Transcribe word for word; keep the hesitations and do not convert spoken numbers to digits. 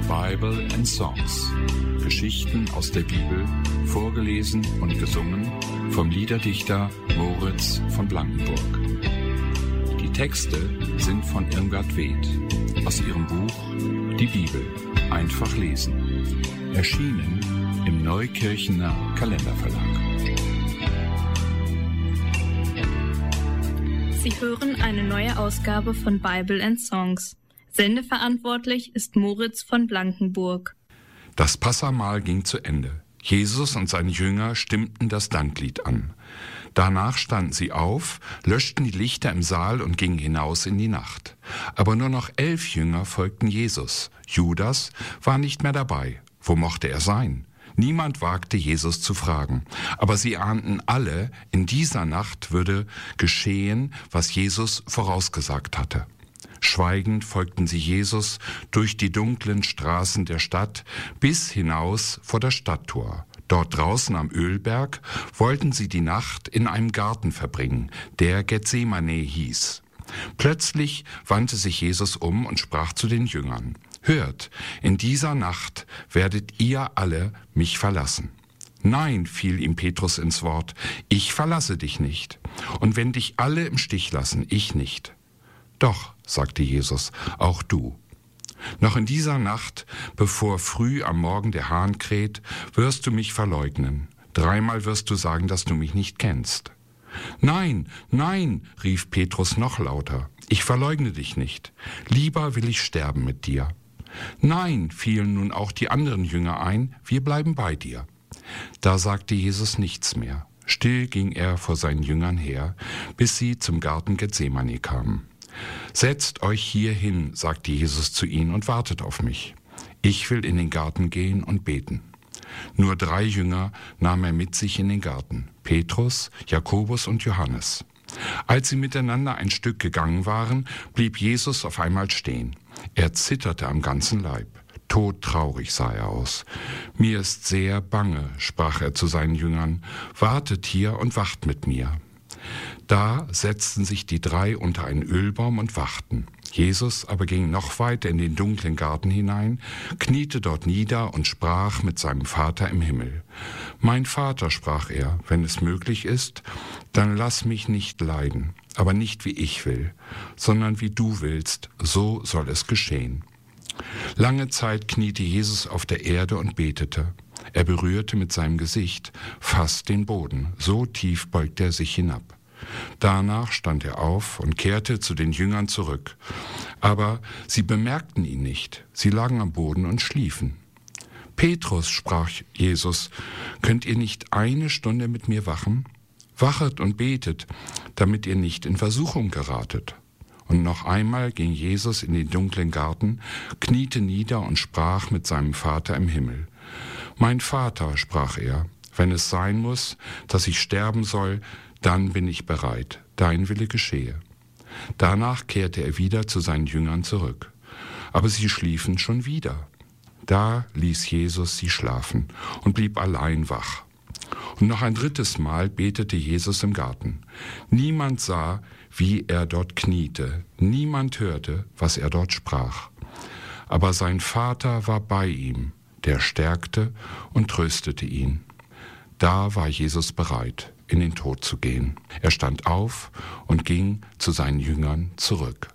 Bible and Songs. Geschichten aus der Bibel, vorgelesen und gesungen vom Liederdichter Moritz von Blankenburg. Die Texte sind von Irmgard Wedt aus ihrem Buch Die Bibel, einfach lesen. Erschienen im Neukirchener Kalenderverlag. Sie hören eine neue Ausgabe von Bible and Songs. Sendeverantwortlich ist Moritz von Blankenburg. Das Passahmahl ging zu Ende. Jesus und seine Jünger stimmten das Danklied an. Danach standen sie auf, löschten die Lichter im Saal und gingen hinaus in die Nacht. Aber nur noch elf Jünger folgten Jesus. Judas war nicht mehr dabei. Wo mochte er sein? Niemand wagte Jesus zu fragen. Aber sie ahnten alle, in dieser Nacht würde geschehen, was Jesus vorausgesagt hatte. Schweigend folgten sie Jesus durch die dunklen Straßen der Stadt bis hinaus vor das Stadttor. Dort draußen am Ölberg wollten sie die Nacht in einem Garten verbringen, der Gethsemane hieß. Plötzlich wandte sich Jesus um und sprach zu den Jüngern: Hört, in dieser Nacht werdet ihr alle mich verlassen. Nein, fiel ihm Petrus ins Wort, ich verlasse dich nicht. Und wenn dich alle im Stich lassen, ich nicht. Doch, sagte Jesus, auch du. Noch in dieser Nacht, bevor früh am Morgen der Hahn kräht, wirst du mich verleugnen. Dreimal wirst du sagen, dass du mich nicht kennst. Nein, nein, rief Petrus noch lauter, ich verleugne dich nicht. Lieber will ich sterben mit dir. Nein, fielen nun auch die anderen Jünger ein, wir bleiben bei dir. Da sagte Jesus nichts mehr. Still ging er vor seinen Jüngern her, bis sie zum Garten Gethsemane kamen. Setzt euch hier hin, sagte Jesus zu ihnen, und wartet auf mich. Ich will in den Garten gehen und beten. Nur drei Jünger nahm er mit sich in den Garten: Petrus, Jakobus und Johannes. Als sie miteinander ein Stück gegangen waren, blieb Jesus auf einmal stehen. Er zitterte am ganzen Leib. Todtraurig sah er aus. Mir ist sehr bange, sprach er zu seinen Jüngern. Wartet hier und wacht mit mir. Da setzten sich die drei unter einen Ölbaum und wachten. Jesus aber ging noch weiter in den dunklen Garten hinein, kniete dort nieder und sprach mit seinem Vater im Himmel. Mein Vater, sprach er, wenn es möglich ist, dann lass mich nicht leiden, aber nicht wie ich will, sondern wie du willst, so soll es geschehen. Lange Zeit kniete Jesus auf der Erde und betete. Er berührte mit seinem Gesicht fast den Boden, so tief beugte er sich hinab. Danach stand er auf und kehrte zu den Jüngern zurück. Aber sie bemerkten ihn nicht, sie lagen am Boden und schliefen. Petrus, sprach Jesus, könnt ihr nicht eine Stunde mit mir wachen? Wachet und betet, damit ihr nicht in Versuchung geratet. Und noch einmal ging Jesus in den dunklen Garten, kniete nieder und sprach mit seinem Vater im Himmel. Mein Vater, sprach er, wenn es sein muss, dass ich sterben soll, dann bin ich bereit, dein Wille geschehe. Danach kehrte er wieder zu seinen Jüngern zurück. Aber sie schliefen schon wieder. Da ließ Jesus sie schlafen und blieb allein wach. Und noch ein drittes Mal betete Jesus im Garten. Niemand sah, wie er dort kniete. Niemand hörte, was er dort sprach. Aber sein Vater war bei ihm, der stärkte und tröstete ihn. Da war Jesus bereit, in den Tod zu gehen. Er stand auf und ging zu seinen Jüngern zurück.